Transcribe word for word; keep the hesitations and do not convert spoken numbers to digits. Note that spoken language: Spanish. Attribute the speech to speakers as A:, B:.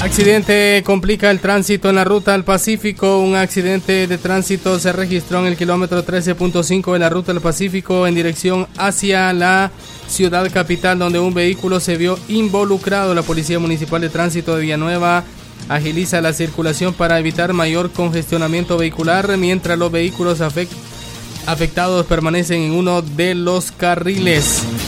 A: Accidente complica el tránsito en la ruta al Pacífico. Un accidente de tránsito se registró en el kilómetro trece punto cinco de la ruta al Pacífico en dirección hacia la ciudad capital, donde un vehículo se vio involucrado. La Policía Municipal de Tránsito de Villanueva agiliza la circulación para evitar mayor congestionamiento vehicular, mientras los vehículos afect- afectados permanecen en uno de los carriles.